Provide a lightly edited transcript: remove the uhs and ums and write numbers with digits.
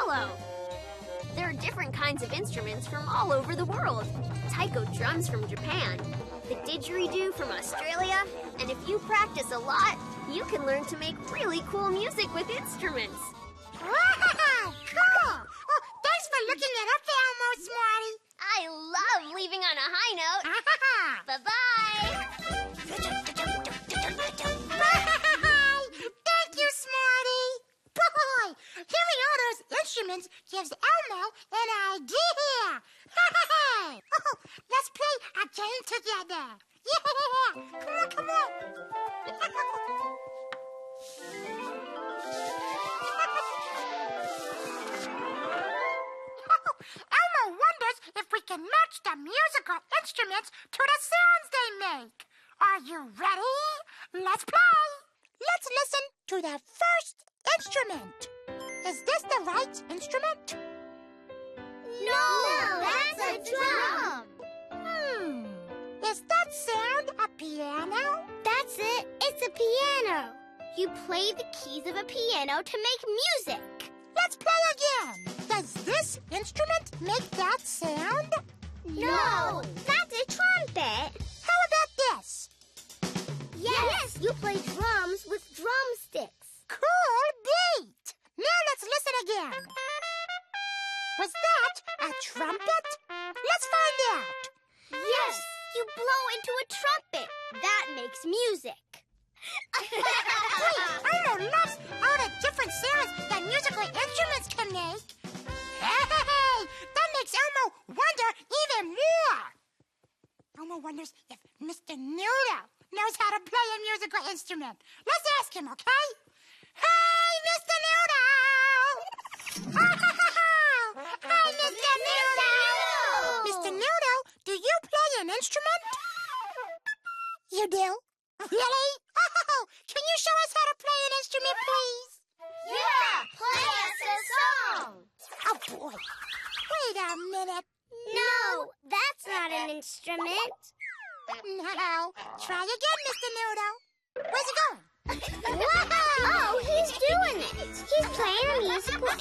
cello. There are different kinds of instruments from all over the world. Taiko drums from Japan, the didgeridoo from Australia, and if you practice a lot, you can learn to make really cool music with instruments. Wow, cool! Oh, thanks for looking it up, Elmo, Smarty. I love leaving on a high note. Bye-bye. Thank you, Smarty. Boy, hearing all those instruments gives Elmo an idea. Oh, let's play a game together. Yeah, come on. Elmo wonders if we can match the musical instruments to the sounds they make. Are you ready? Let's play. Let's listen to the first instrument. Is this the right instrument? No, that's a drum. Is that sound a piano? That's it. It's a piano. You play the keys of a piano to make music. Let's play again. Does this instrument make that sound? No, that's a trumpet. How about this? Yes, you play drums with drumsticks. Cool beat. Now let's listen again. Was that a trumpet? Let's find out. Yes, you blow into a trumpet. That makes music. Elmo loves all the different sounds that musical instruments can make. Hey, that makes Elmo wonder even more. Elmo wonders if Mr. Noodle knows how to play a musical instrument. Let's ask him, okay? Hey, Mr. Noodle! Hi, Mr. Noodle! Mr. Noodle, do you play an instrument? You do? Really? Oh, can you show us how to play an instrument, please? Yeah, play us a song. Oh, boy. Wait a minute. No, that's not an instrument. No. Try again, Mr. Noodle. Where's it going? Wow! Oh, he's doing it. He's playing a musical